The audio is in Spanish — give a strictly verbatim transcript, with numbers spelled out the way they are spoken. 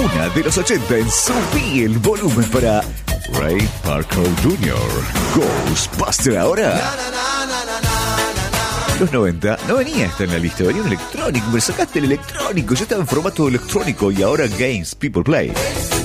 Una de los ochenta en Subí el volumen para Ray Parker junior Ghostbuster ahora. Los noventa no venía esta en la lista, venía un electrónico. Me sacaste el electrónico, yo estaba en formato electrónico y ahora Games People Play.